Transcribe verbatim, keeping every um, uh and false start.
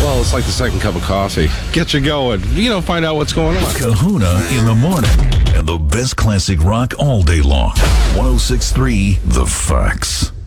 Well, it's like the second cup of coffee. Get you going. You know, find out what's going on. Kahuna in the morning. And the best classic rock all day long. one oh six point three The Fox.